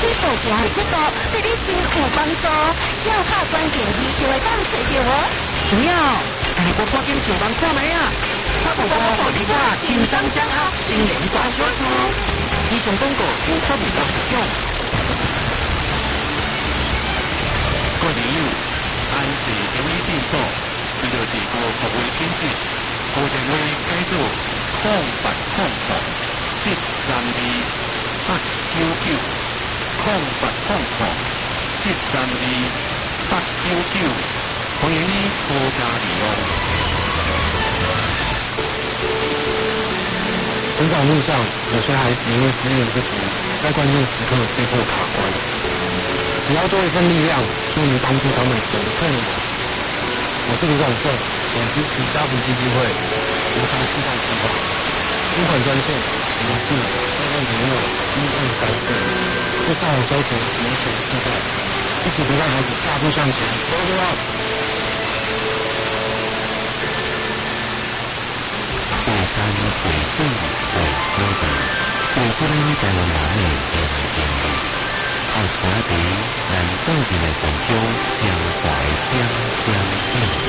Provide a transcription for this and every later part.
步行的速度对你真有帮助，只要靠关键字就会当找到我。 主要，我赶紧上网看卖啊！我有我互你我轻松掌握新年大小事。以上广告由福利局提供。各位友，安氏中医诊所，伊就是高服务品质，高电话改做0800-732-899，0800-732-899，欢迎你多加利用。 成长路上，有些孩子因为资源不足，在关键时刻被迫卡关。只要多一份力量，就能帮助他们走得更远。我是卢广硕，我支持家福基金会无偿示范计划，捐款专线04-2206-1234，是上网搜寻民权示范，一起陪伴孩子大步向前。 大山水水在河边，为出咱台湾人的未来前途。靠山地，咱当地的同乡将在点点点滴。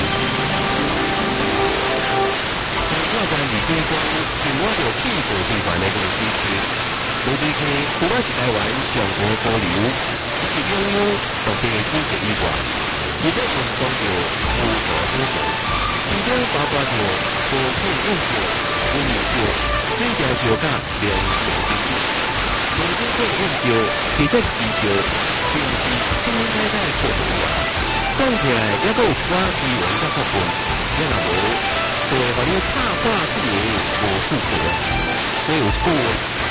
我在二天中，凭我着技术集团的公司区，无地区除了是台湾上河保留，是拥有独地资格以外，伊要运动着无所不在，其中包括着高品饮酒、温饮酒、水调酒甲良性之酒。从这款饮酒，除咗啤酒，并是生态的活动外，讲起来也阁有寡语文甲学问，也若无。就会互你插花之年无数次，所以有一句话。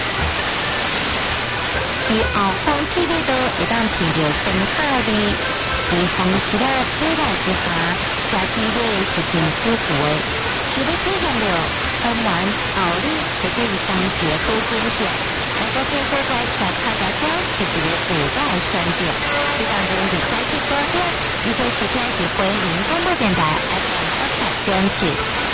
伫后方气味道会当闻到深刻味，在风湿的遮盖之下，加气味是真舒服的。是要体现到温暖后里或者是当时的好景色。我这所在骑脚踏车是一个户外的选择，这当中是开始多点，你可以收听是回民广播电台 FM 100.7。